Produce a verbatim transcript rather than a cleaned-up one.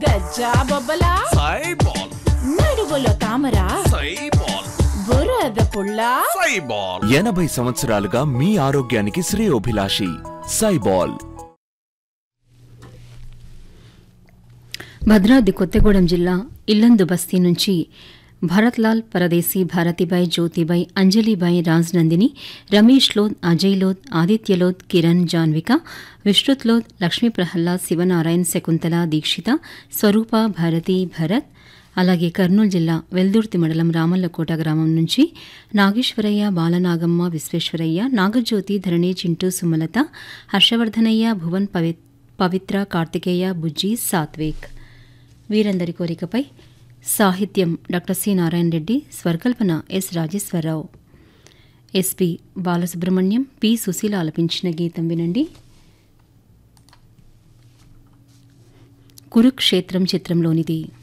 గజ్జా బొబ్బలా సైబాల్ నడువులో తామర సైబాల్ బురద పుల్ల సైబాల్ ఎనభై సంవత్సరాలుగా మీ ఆరోగ్యానికి శ్రేయోభిలాషి సైబాల్. భద్రాద్రి కొత్తగూడెం జిల్లా ఇల్లందు బస్తీ నుంచి భరత్లాల్ పరదేశీ, భారతిబాయ్, జ్యోతిబాయ్, అంజలిబాయ్, రాజ్నందిని, రమేష్ లోద్, అజయ్ లోద్, ఆదిత్య లోద్, కిరణ్, జాన్విక, విశ్రుత్ లోద్, లక్ష్మీ ప్రహ్లాద్, శివనారాయణ్, శకుంతల, దీక్షిత, స్వరూప, భారతి, భరత్. అలాగే కర్నూలు జిల్లా వెల్దుర్తి మండలం రామల్లకోట గ్రామం నుంచి నాగేశ్వరయ్య, బాలనాగమ్మ, విశ్వేశ్వరయ్య, నాగజ్యోతి, ధరణి, చింటూ, సుమలత, హర్షవర్ధనయ్య, భువన్, పవి పవిత్ర, కార్తికేయ, బుజ్జి, సాత్విక్. వీరందరి కోరికపై సాహిత్యం doctor C Narayana Reddy, స్వరకల్పన yes Rajeswara Rao. SP Balasubrahmanyam, P Susheela ఆలపించిన గీతం వినండి. కురుక్షేత్రం చిత్రంలోనిది.